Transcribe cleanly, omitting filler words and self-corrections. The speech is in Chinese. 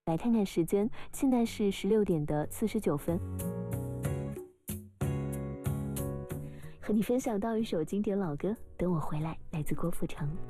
来看看时间，现在是16:49。和你分享到一首经典老歌，等我回来，来自郭富城。